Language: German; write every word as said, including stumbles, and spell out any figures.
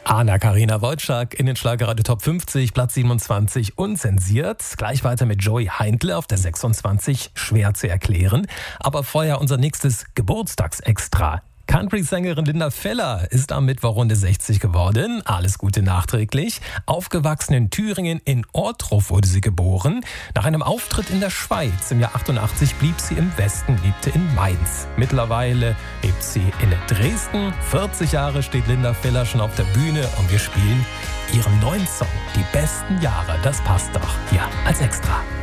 Anna-Karina Wojcik in den Schlagerradio Top fünfzig, Platz siebenundzwanzig, unzensiert. Gleich weiter mit Joey Heindle auf der sechsundzwanzig, schwer zu erklären. Aber vorher unser nächstes Geburtstagsextra. Country-Sängerin Linda Feller ist am Mittwoch Runde sechzig geworden. Alles Gute nachträglich. Aufgewachsen in Thüringen, in Ortruf wurde sie geboren. Nach einem Auftritt in der Schweiz im Jahr achtundachtzig blieb sie im Westen, lebte in Mainz. Mittlerweile lebt sie in Dresden. vierzig Jahre steht Linda Feller schon auf der Bühne und wir spielen ihren neuen Song, Die besten Jahre. Das passt doch hier als Extra.